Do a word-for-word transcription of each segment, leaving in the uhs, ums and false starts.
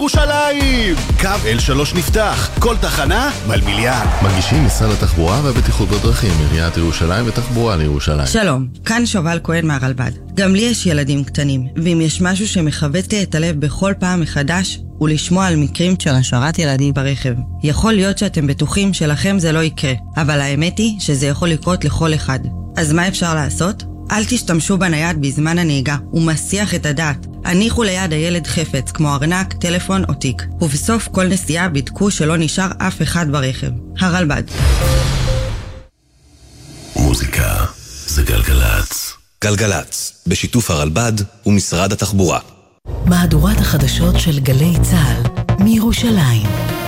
ירושלים! קו אל שלוש נפתח, כל תחנה מלמיליאן. מגישים משרד התחבורה והבטיחות בדרכים, עיריית ירושלים ותחבורה לירושלים. שלום, כאן שובל כהן מהרלב"ד. גם לי יש ילדים קטנים, ואם יש משהו שמחבט לי את הלב בכל פעם מחדש, הוא לשמוע על מקרים של השארת ילדים ברכב. יכול להיות שאתם בטוחים שלכם זה לא יקרה, אבל האמת היא שזה יכול לקרות לכל אחד. אז מה אפשר לעשות? אל תשתמשו בנייד בזמן הנהיגה, הוא מסיח את הדעת. הניחו ליד הילד חפץ, כמו ארנק, טלפון או תיק. ובסוף כל נסיעה בדקו שלא נשאר אף אחד ברכב. הרלב"ד. מוזיקה זה גלגלץ. גלגלץ, בשיתוף הרלב"ד ומשרד התחבורה. מהדורת החדשות של גלי צה"ל מירושלים.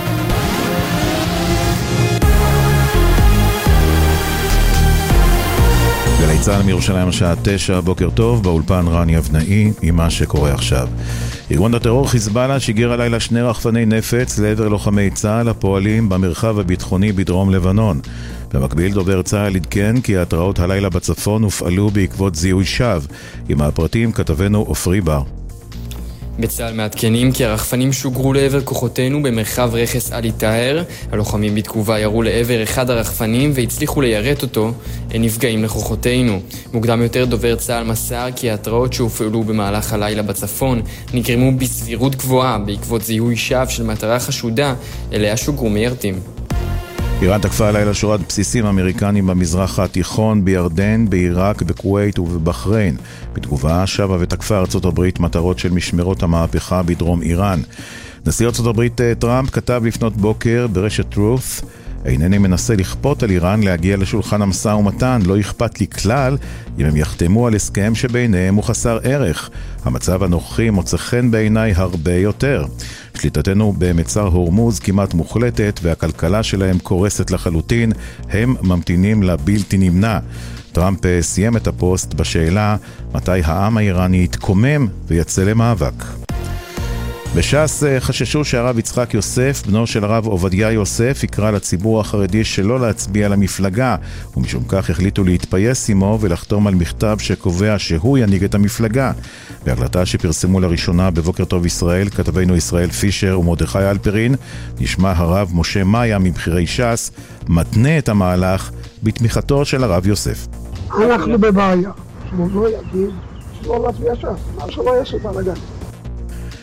גלי צה"ל מירושלים השעה תשע, בוקר טוב, באולפן רני אבנאי עם מה שקורה עכשיו. ארגון הטרור חיזבאללה שיגר הלילה שני רחפני נפץ לעבר לוחמי צה"ל הפועלים במרחב הביטחוני בדרום לבנון. במקביל דובר צה"ל עדכן כי ההתראות הלילה בצפון הופעלו בעקבות זיהוי שווא. עם הפרטים כתבנו אופרי בר. בצה"ל מעדכנים כי הרחפנים שוגרו לעבר כוחותינו במרחב רכס עלי טהר. הלוחמים בתגובה ירו לעבר אחד הרחפנים והצליחו ליירט אותו. אין נפגעים לכוחותינו. מוקדם יותר דובר צה"ל מסר כי ההתראות שהופעלו במהלך הלילה בצפון נגרמו בסבירות גבוהה בעקבות זיהוי שווא של מטרה חשודה אליה שוגרו מיירטים. איראן תקפה הלילה שורת בסיסים אמריקנים במזרח התיכון, בירדן, בעיראק, בכווית ובבחריין. בתגובה שבה ותקפה ארצות הברית מטרות של משמרות המהפכה בדרום איראן. נשיא ארצות הברית טראמפ כתב לפנות בוקר ברשת טרוס, אינני מנסה לכפות על איראן להגיע לשולחן המשא ומתן, לא אכפת לי כלל אם הם יחתמו על הסכם שביניהם הוא חסר ערך. המצב הנוכחי מוצא חן בעיניי הרבה יותר. שליטתנו במצר הורמוז כמעט מוחלטת והכלכלה שלהם קורסת לחלוטין, הם ממתינים לבלתי נמנע. טראמפ סיים את הפוסט בשאלה מתי העם האיראני יתקומם ויצא למאבק. בש"ס חששו שהרב יצחק יוסף, בנו של הרב עובדיה יוסף, יקרא לציבור החרדי שלא להצביע למפלגה, ומשום כך החליטו להתפייס עמו ולחתום על מכתב שקובע שהוא ינהיג את המפלגה. בהקלטה שפרסמו לראשונה בבוקר טוב ישראל, כתבנו ישראל פישר ומרדכי אלפרין, נשמע הרב משה מאיה מבחירי ש"ס, מתנה את המהלך בתמיכתו של הרב יוסף. אנחנו בבעיה, שהוא לא יגיד שלא להצביע ש"ס, מה שלא יעשו בלגן.